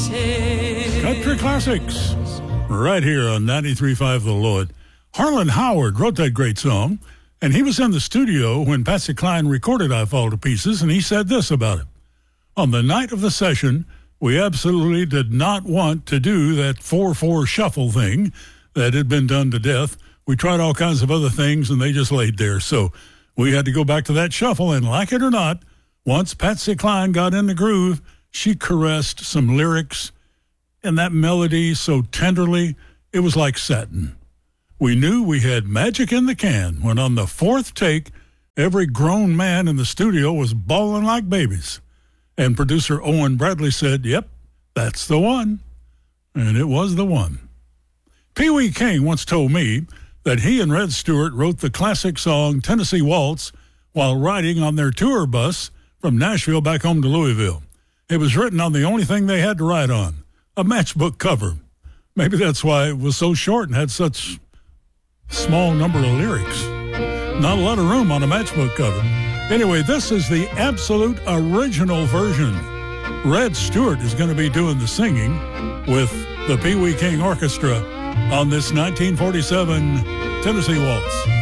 Country Classics, right here on 93.5 The Lord. Harlan Howard wrote that great song, and he was in the studio when Patsy Cline recorded I Fall to Pieces, and he said this about it. On the night of the session, we absolutely did not want to do that 4/4 shuffle thing that had been done to death. We tried all kinds of other things, and they just laid there. So we had to go back to that shuffle, and like it or not, once Patsy Cline got in the groove, she caressed some lyrics and that melody so tenderly, it was like satin. We knew we had magic in the can when on the fourth take, every grown man in the studio was bawling like babies. And producer Owen Bradley said, yep, that's the one. And it was the one. Pee Wee King once told me that he and Red Stewart wrote the classic song Tennessee Waltz while riding on their tour bus from Nashville back home to Louisville. It was written on the only thing they had to write on, a matchbook cover. Maybe that's why it was so short and had such small number of lyrics. Not a lot of room on a matchbook cover. Anyway, this is the absolute original version. Red Stewart is going to be doing the singing with the Pee Wee King Orchestra on this 1947 Tennessee Waltz.